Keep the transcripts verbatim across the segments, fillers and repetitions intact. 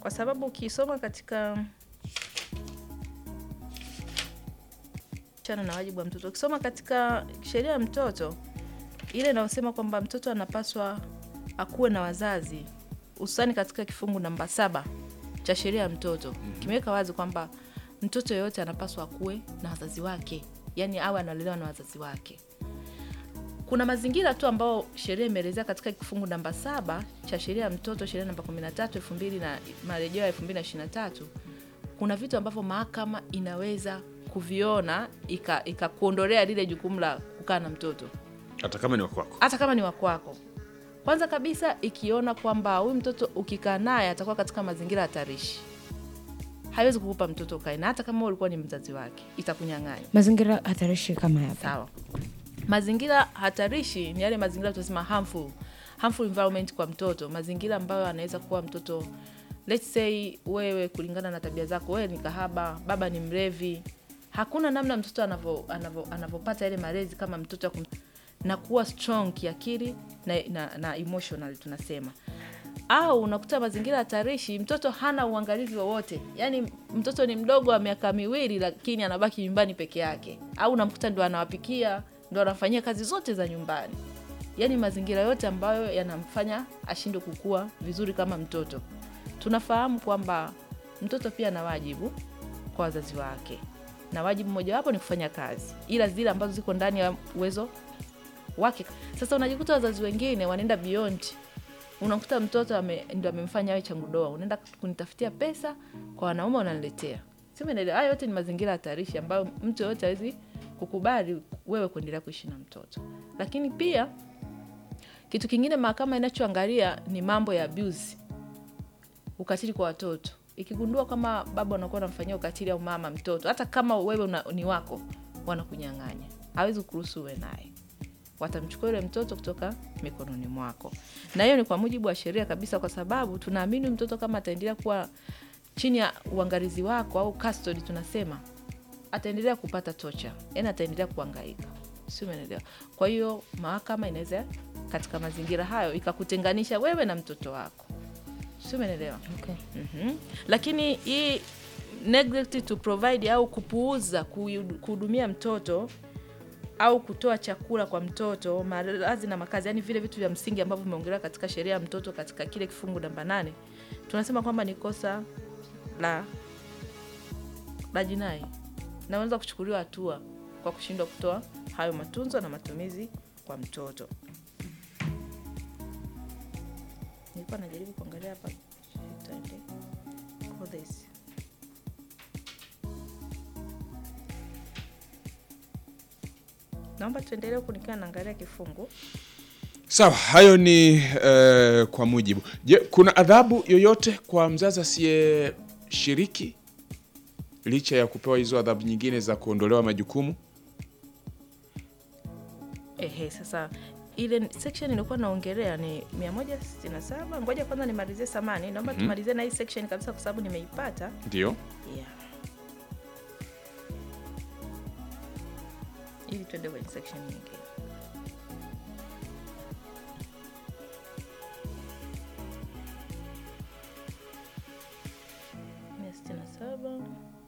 Kwa sababu ukisoma katika chana na wajibu wa mtoto, ukisoma katika sheria ya mtoto ile inayosema kwamba mtoto anapaswa akuwe na wazazi, hususani katika kifungu namba saba cha sheria ya mtoto, mm-hmm. kimeweka wazi kwamba mtoto yoyote anapaswa akuwe na wazazi wake, yani awe analelewa na wazazi wake. Kuna mazingira tu ambao sheria imeelezea katika kifungu namba saba cha sheria ya mtoto, sheria namba kumi na tatu elfu mbili na marejeo ya elfu mbili na ishirini na tatu. Kuna vitu ambavyo mahakama inaweza kuviona ikakuondolea ika lile jukumu la kukaa na mtoto hata kama ni wa kwako. Hata kama ni wa kwako. Kwanza kabisa ikiona kwamba huyu mtoto ukikaa naye atakuwa katika mazingira hatarishi, haiwezi kukupa mtoto kae na hata kama ulikuwa ni mzazi wake, itakunyang'anya. Mazingira hatarishi kama yapi? Sawa. Mazingira hatarishi ni yale mazingira tunasema harmful, harmful environment kwa mtoto, mazingira ambayo anaweza kuwa mtoto, let's say wewe kulingana na tabia zako, wewe ni kahaba, baba ni mlevi. Hakuna namna mtoto anavyo anavyo anavopata ile malezi kama mtoto kum... na kuwa strong kiakili na, na, na emotional tunasema. Au unakuta mazingira hatarishi, mtoto hana uangalizi wowote. Yaani mtoto ni mdogo wa miaka miwili lakini anabaki nyumbani peke yake. Au unamkuta ndo anawapikia, ndo anafanyia kazi zote za nyumbani. Yaani mazingira yote ambayo yanamfanya ashindwe kukua vizuri kama mtoto. Tunafahamu kwamba mtoto pia ana wajibu kwa wazazi wake. Na wajibu mmoja wapo ni kufanya kazi, ila zile ambazo ziko ndani ya uwezo wake. Sasa unajikuta wazazi wengine wanaenda beyond. Unakuta mtoto ame, ndio amemfanya awe changudoa, unaenda kunitafutia pesa kwa wanaume unaniletea. Sema ndio hayo yote ni mazingira hatarishi ambayo mtu yote hawezi kukubali wewe kuendelea kuishi na mtoto. Lakini pia kitu kingine mahakama inachoangalia ni mambo ya abuse, ukatili kwa watoto. Ikigundua kama baba anakuwa anamfanyia ukatili au mama mtoto, hata kama wewe una, ni wako, wanakunyang'anya. Hawezi kuruhusu wewe naye. Watamchukua yule mtoto kutoka mikononi mwako. Na hiyo ni kwa mujibu wa sheria kabisa, kwa sababu tunaamini mtoto kama ataendelea kuwa chini ya uangalizi wako au custody tunasema, ataendelea kupata torture. Yaani ataendelea kuhangaika. Sio, umeelewa? Kwa hiyo mahakama inaweza katika mazingira hayo ikakutenganisha wewe na mtoto wako. Sio, umeelewa? Okay. Mhm. Lakini hii neglect to provide au kupuuza kuhudumia mtoto au kutoa chakula kwa mtoto, malazi na makazi, yani vile vitu vya msingi ambavyo vimeongelewa katika sheria ya mtoto katika kile kifungu namba nane, tunasema kwamba ni kosa la la jinai na unaweza kuchukuliwa hatua kwa kushindwa kutoa hayo matunzo na matumizi kwa mtoto. Nilikuwa najaribu kuangalia hapa tuende for this. Naomba tuendelee kunikaa naangalia kifungu. Sawa, hayo ni uh, kwa mujibu. Je, kuna adhabu yoyote kwa mzazi asiye shiriki licha ya kupewa hizo adhabu nyingine za kuondolewa majukumu? Ehe, sasa ile section ilikuwa naongelea ni mia moja sitini na saba. Ngoja kwanza nimalizie samani. Naomba mm-hmm. tumalizie na hii section kabisa kwa sababu nimeipata. Ndio. Yeah. Ili tuende kwenye section nyingine. mia sitini na saba.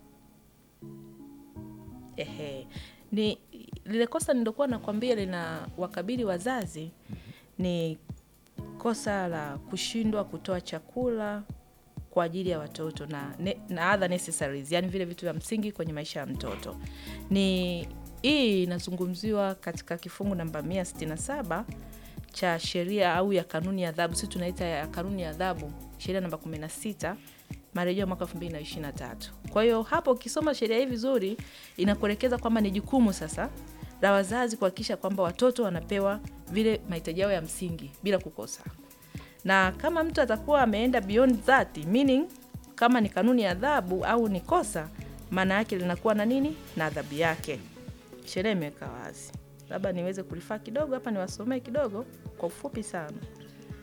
Ehe. Ni lile kosa nilikuwa nakwambia lina wakabili wazazi, ni kosa la kushindwa kutoa chakula kwa ajili ya watoto na, ne, na other necessaries, yani vile vitu vya msingi kwenye maisha ya mtoto. Ni hii inazungumziwa katika kifungu namba mia sitini na saba cha sheria au ya kanuni ya adhabu, sisi tunaita ya kanuni ya adhabu, sheria namba kumi na sita marejeo mwaka elfu mbili na ishirini na tatu. Kwa hiyo hapo ukisoma sheria hii vizuri inakuelekeza kwamba ni jukumu sasa la wazazi kuhakikisha kwamba watoto wanapewa vile mahitaji yao ya msingi bila kukosa. Na kama mtu atakuwa ameenda beyond that, meaning kama ni kanuni ya adhabu au ni kosa, maana yake linakuwa na nini? Na adhabu yake. Sheria imeweka wazi. Labda niweze kulifaa kidogo hapa niwasomee kidogo kwa ufupi sana.